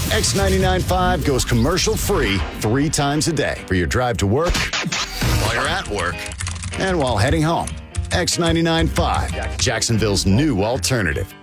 X99.5 goes commercial free 3 times a day for your drive to work, while you're at work, and while heading home. X99.5, Jacksonville's new alternative.